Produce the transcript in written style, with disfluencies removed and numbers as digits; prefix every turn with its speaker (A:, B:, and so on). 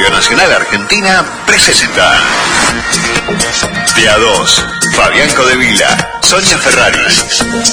A: Radio Nacional Argentina presenta De A2, Fabián Codevila, Sonia Ferraris.